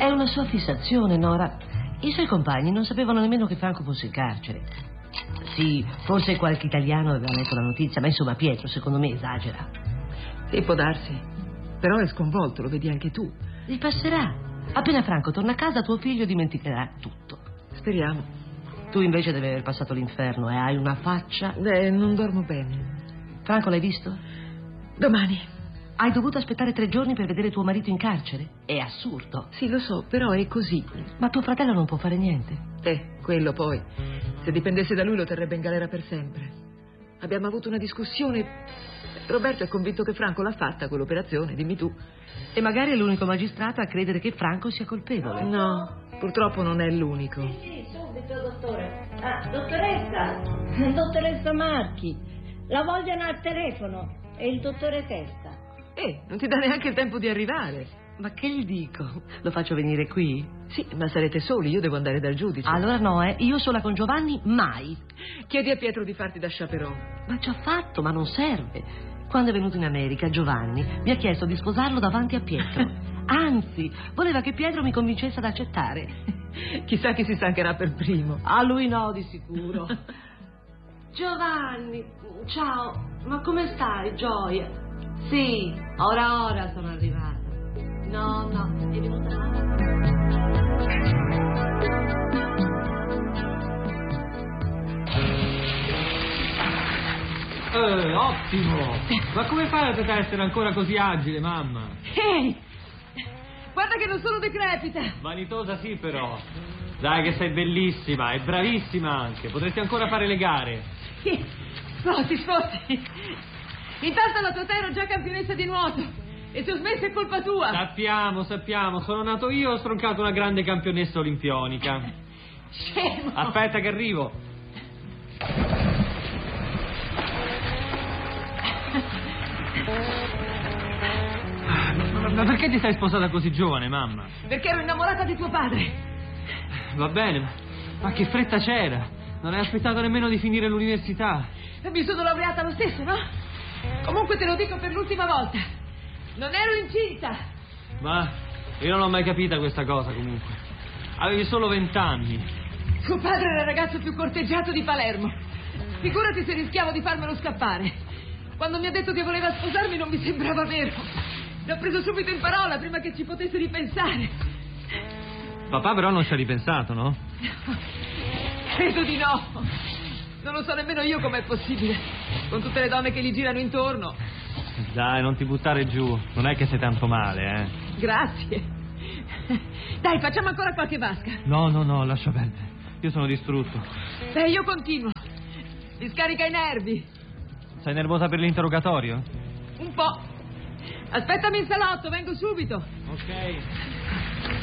È una sua fissazione, Nora. I suoi compagni non sapevano nemmeno che Franco fosse in carcere. Sì, forse qualche italiano aveva letto la notizia, ma insomma Pietro, secondo me, esagera. Sì, può darsi. Però è sconvolto, lo vedi anche tu. Gli passerà. Appena Franco torna a casa, tuo figlio dimenticherà tutto. Speriamo. Tu invece devi aver passato l'inferno e hai una faccia... Non dormo bene. Franco, l'hai visto? Domani. Hai dovuto aspettare 3 giorni per vedere tuo marito in carcere? È assurdo. Sì, lo so, però è così. Ma tuo fratello non può fare niente. Quello poi. Se dipendesse da lui lo terrebbe in galera per sempre. Abbiamo avuto una discussione. Roberto è convinto che Franco l'ha fatta quell'operazione, dimmi tu. E magari è l'unico magistrato a credere che Franco sia colpevole. No, purtroppo non è l'unico. Sì, subito, dottore. Dottoressa Marchi. La vogliono al telefono. È il dottore Testa. Non ti dà neanche il tempo di arrivare. Ma che gli dico? Lo faccio venire qui? Sì, ma sarete soli, io devo andare dal giudice. Allora no, io sola con Giovanni, mai. Chiedi a Pietro di farti da chaperon. Ma ci ha fatto, ma non serve. Quando è venuto in America, Giovanni mi ha chiesto di sposarlo davanti a Pietro. Anzi, voleva che Pietro mi convincesse ad accettare. Chissà chi si stancherà per primo. A lui no, di sicuro. Giovanni, ciao. Ma come stai, Gioia? Sì, ora sono arrivata. No, è venuta la... Ottimo! Ma come fai ad essere ancora così agile, mamma? Ehi! Guarda che non sono decrepita! Vanitosa sì, però. Dai che sei bellissima e bravissima anche. Potresti ancora fare le gare. Sì, sfotti. Intanto la tua terra è già campionessa di nuoto. E se ho smesso è colpa tua. Sappiamo. Sono nato io e ho stroncato una grande campionessa olimpionica. Scemo! Aspetta che arrivo. Ma perché ti sei sposata così giovane, mamma? Perché ero innamorata di tuo padre. Va bene, ma che fretta c'era? Non hai aspettato nemmeno di finire l'università. Mi sono laureata lo stesso, no? Comunque te lo dico per l'ultima volta. Non ero incinta. Ma io non l'ho mai capita questa cosa, comunque. Avevi solo 20 anni. Tuo padre era il ragazzo più corteggiato di Palermo. Figurati se rischiavo di farmelo scappare. Quando mi ha detto che voleva sposarmi non mi sembrava vero. L'ho preso subito in parola prima che ci potesse ripensare. Papà però non ci ha ripensato, no? Credo di no. Non lo so nemmeno io com'è possibile. Con tutte le donne che gli girano intorno. Dai, non ti buttare giù. Non è che sei tanto male, eh. Grazie. Dai, facciamo ancora qualche vasca. No, lascia perdere. Io sono distrutto. Io continuo. Mi scarica i nervi. Sei nervosa per l'interrogatorio? Un po'. Aspettami in salotto, vengo subito. Ok.